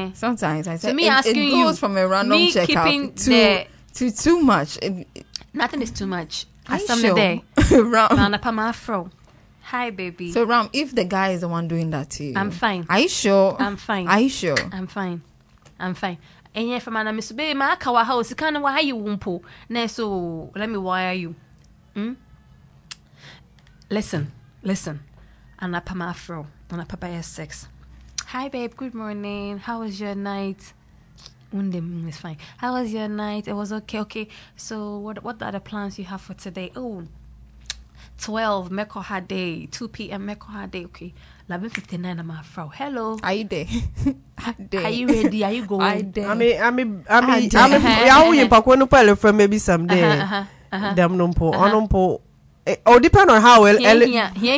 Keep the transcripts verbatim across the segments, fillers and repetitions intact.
Sometimes I say so me it, asking it goes you, from a random me checkup to, the, to too much. It, nothing is too much. I Some sure. day. Ram. Hi, baby. So Ram, if the guy is the one doing that to you, I'm fine. Are you sure? I'm fine. Are you sure? I'm fine. I'm fine. And yeah, from an Miss Baby, my kawa house, you can't why you wumpo. Ne, so let me wire you. Hmm? Listen, listen. Anapa afro, Anapa S six. Hi, babe. Good morning. How was your night? Undem is fine. How was your night? It was okay. Okay. So, what what are the plans you have for today? Oh, twelve Mekoha day, two p.m. Mekoha day. Okay, eleven fifty-nine. I'm afro. Hello. Are you there? Are you ready? Are you going? I there. I mean, I mean, I mean, I mean, I mean, Pakwenu pale from maybe someday. Them no po, on po. Oh, depend on how well. Debbie,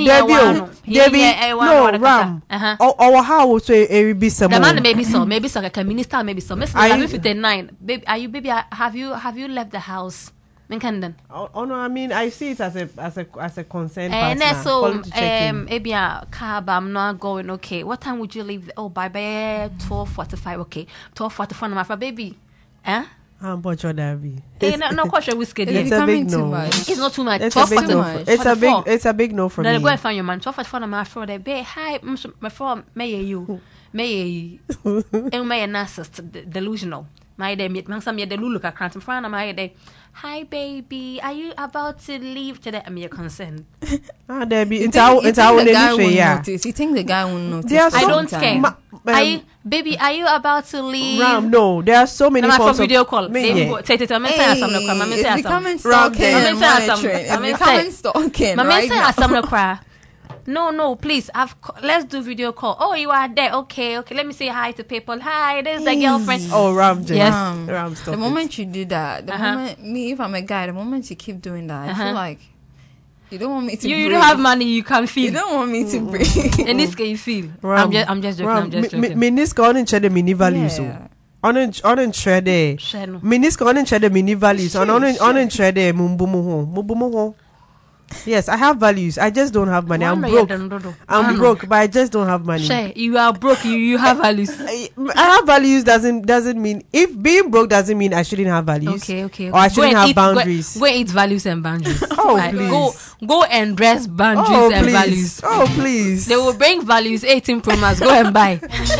no Ram. Or how so it be some. The man maybe so, maybe so. Like a minister, maybe so. Miss eleven fifty-nine. Baby, are you baby? Have you have you left the house? Oh, oh no, I mean I see it as a as a as a concern. And so um maybe a cab I'm not going. Okay, what time would you leave? Oh, by by twelve forty-five. Okay, twelve forty-four. My for baby, eh? I'm but your Derby. Eh, no, no question whiskey. It's a big no. It's not too much. It's a big no. It's a big. It's a big no for me. Then go and find your man. Twelve forty-four. My for the bay. Hi, my phone. May you? May you? And may a narcissist delusional. My day, meet some year the Lulu can't in front of my day. Hi, baby. Are you about to leave today? I'm your consent. Ah, Debbie, it's our it's our industry. Yeah. You think the guy will notice? I don't care. Ma- are you, baby, are you about to leave? Ram, no. There are so many calls. video call. Take it. I'm saying something. I'm saying something. I'm saying something. I'm saying something. No, no, please. I've let's do video call. Oh, you are there. Okay, okay. Let me say hi to people. Hi, this is the girlfriend. Oh, Ram, yes. Ram, Ram, stop the it. moment you do that, the Uh-huh. moment me, if I'm a guy, the moment you keep doing that, Uh-huh. I feel like you don't want me to. You, breathe. you don't have money. You can feel. You don't want me to breathe. In this case, you feel. Ram, I'm just, I'm just joking. Ram, I'm just mi- joking. mi- Miniska on the mini values. Yeah. On on on trade. Share no. Miniska on the mini values. On on on trade. Mumbumu mumbumu. Yes, I have values. I just don't have money. I'm broke. I'm broke, but I just don't have money. Share, you are broke. You, you have values. I, I have values doesn't doesn't mean if being broke doesn't mean I shouldn't have values. Okay, okay. Or I shouldn't go have eat, boundaries. Go, go eat values and boundaries. Oh, Right, please. Go go and dress boundaries Oh and please. values. Oh please. They will bring values. eighteen Pro Max. Go and buy.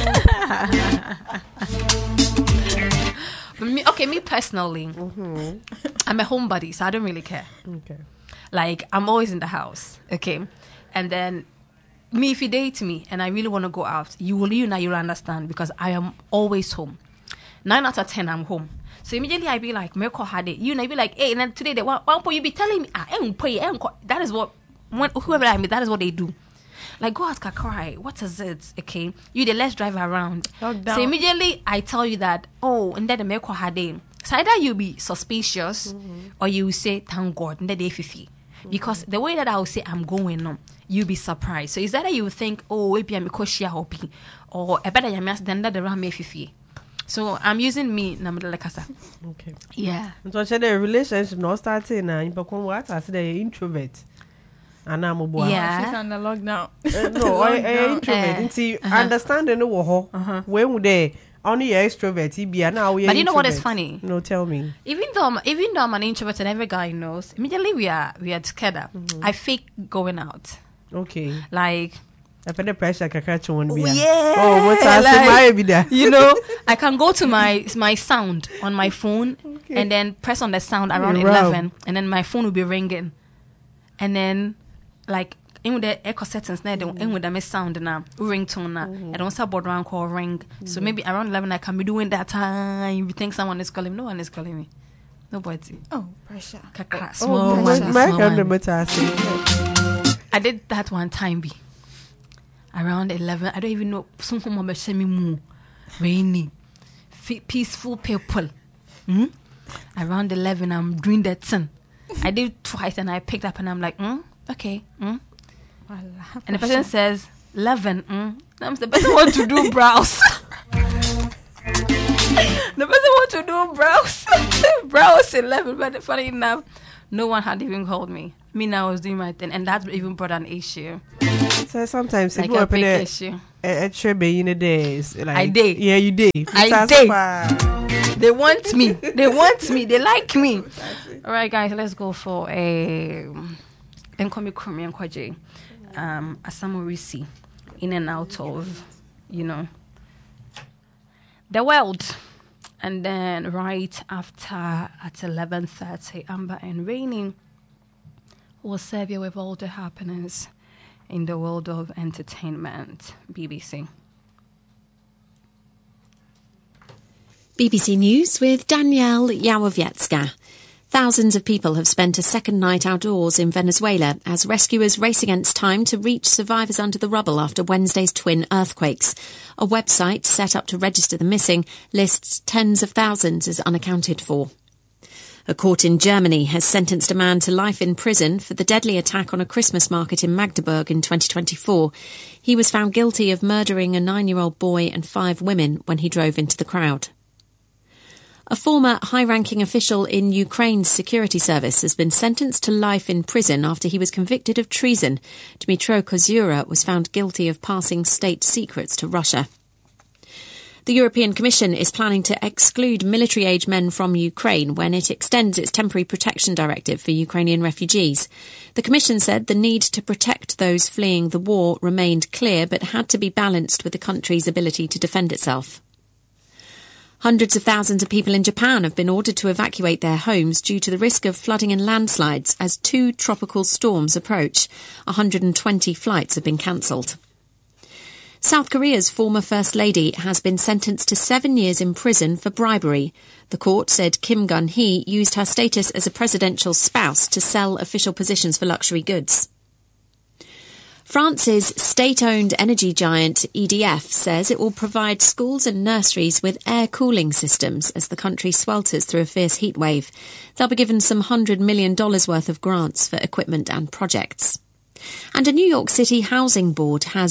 But me, okay, me personally, Mm-hmm. I'm a homebody, so I don't really care. Okay. Like, I'm always in the house, okay? And then, me, if you date me and I really want to go out, you will, you know, you'll understand because I am always home. Nine out of ten, I'm home. So immediately I be like, Mirko had it. You know, I be like, hey, and then today, they one point you be telling me, ah, eh, pay, eh, that is what, when, whoever I meet, that is what they do. Like, go ask a cry. What is it? Okay. You the let's drive around. Lockdown. So immediately I tell you that, oh, and then the Mirko had it. So either you be suspicious mm-hmm. or you say, thank God, and then they fifi. Because the way that I will say I'm going on, you'll be surprised. So is that you think, oh, maybe I'm a koshia hopi, or a better yamas than that around me fifi. So I'm using me namada lekasa. Okay. Yeah. So I said the relationship not starting now. But what I said the introvert. And I'm a boy. Yeah. She's on the lockdown. Uh, no, I, I introvert. Uh, See, uh-huh. understanding the wo Uh-huh. when would they only extrovert? He be now we. But you know what is funny? No, tell me. Even though I'm, even though I'm an introvert and every guy knows, immediately we are we are together. Mm-hmm. I fake going out. Okay. Like. I feel the pressure can catch one. Oh, yeah. Oh, what's like, that? You know, I can go to my my sound on my phone okay. and then press on the sound around You're eleven, wrong. and then my phone will be ringing, and then like in with the echo settings, now mm-hmm. in with the sound now ringtone now, I don't say board around call ring. Mm-hmm. So maybe around eleven I can be doing that time. You think someone is calling me? No one is calling me. Nobody. Oh, pressure. Kakra, Oh, small oh, one. pressure. My small kind one. of I did that one time, be around eleven. I don't even know. Some home me more rainy, F- peaceful people. Hmm? Around eleven, I'm doing that thing. I did twice, and I picked up, and I'm like, hmm? Okay. Hmm? And the person says eleven. Hmm? I'm the person want to do browse. The person want to do browse. Browse eleven, but funny enough, no one had even called me. Me now I was doing my thing, and that even brought an issue. So sometimes Like if you a open big it, issue. a trebe in a day, it's like I did. Yeah, you did. I That's did. fine. They want me. They want me. They like me. All right, guys, let's go for a Nkomi Kumi Nkwaje. Um, Asamorisi, in and out of, you know, the world. And then right after at eleven thirty, Amber and Rainy will serve you with all the happenings in the world of entertainment. B B C. B B C News with Danielle Yawowiecka. Thousands of people have spent a second night outdoors in Venezuela as rescuers race against time to reach survivors under the rubble after Wednesday's twin earthquakes. A website set up to register the missing lists tens of thousands as unaccounted for. A court in Germany has sentenced a man to life in prison for the deadly attack on a Christmas market in Magdeburg in twenty twenty-four. He was found guilty of murdering a nine-year-old boy and five women when he drove into the crowd. A former high-ranking official in Ukraine's security service has been sentenced to life in prison after he was convicted of treason. Dmytro Kozura was found guilty of passing state secrets to Russia. The European Commission is planning to exclude military-age men from Ukraine when it extends its temporary protection directive for Ukrainian refugees. The Commission said the need to protect those fleeing the war remained clear but had to be balanced with the country's ability to defend itself. Hundreds of thousands of people in Japan have been ordered to evacuate their homes due to the risk of flooding and landslides as two tropical storms approach. one hundred twenty flights have been cancelled. South Korea's former First Lady has been sentenced to seven years in prison for bribery. The court said Kim Gun-hee used her status as a presidential spouse to sell official positions for luxury goods. France's state-owned energy giant E D F says it will provide schools and nurseries with air cooling systems as the country swelters through a fierce heatwave. They'll be given some one hundred million dollars worth of grants for equipment and projects. And a New York City housing board has